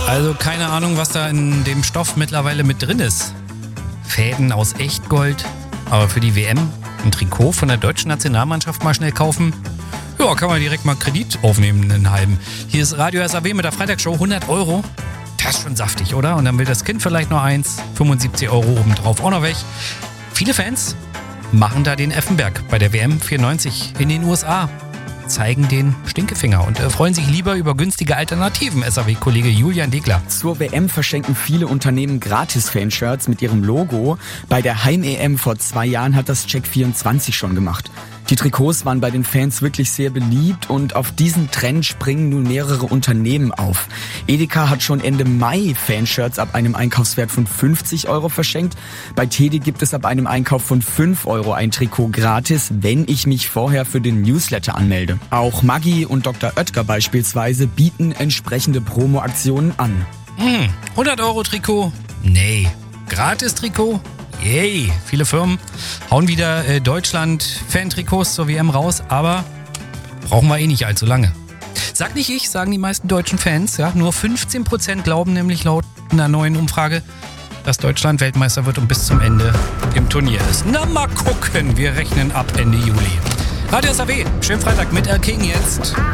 Also keine Ahnung, was da in dem Stoff mittlerweile mit drin ist. Fäden aus Echtgold, aber für die WM ein Trikot von der deutschen Nationalmannschaft mal schnell kaufen. Ja, kann man direkt mal Kredit aufnehmen, einen halben. Hier ist Radio SAW mit der Freitagsshow, 100 €. Das ist schon saftig, oder? Und dann will das Kind vielleicht noch eins, 75 € obendrauf auch noch weg. Viele Fans machen da den Effenberg bei der WM 94 in den USA. Zeigen den Stinkefinger und freuen sich lieber über günstige Alternativen, SAW-Kollege Julian Degler. Zur WM verschenken viele Unternehmen Gratis-Fanshirts mit ihrem Logo. Bei der Heim-EM vor 2 Jahren hat das Check24 schon gemacht. Die Trikots waren bei den Fans wirklich sehr beliebt und auf diesen Trend springen nun mehrere Unternehmen auf. Edeka hat schon Ende Mai Fanshirts ab einem Einkaufswert von 50 € verschenkt. Bei Teddy gibt es ab einem Einkauf von 5 € ein Trikot gratis, wenn ich mich vorher für den Newsletter anmelde. Auch Maggi und Dr. Oetker beispielsweise bieten entsprechende Promo-Aktionen an. 100 € Trikot? Nee. Gratis-Trikot? Yay, viele Firmen hauen wieder Deutschland-Fan-Trikots zur WM raus, aber brauchen wir eh nicht allzu lange. Sag nicht ich, sagen die meisten deutschen Fans. Ja? Nur 15% glauben nämlich laut einer neuen Umfrage, dass Deutschland Weltmeister wird und bis zum Ende im Turnier ist. Na, mal gucken, wir rechnen ab Ende Juli. Radio SAW, schönen Freitag mit El King jetzt.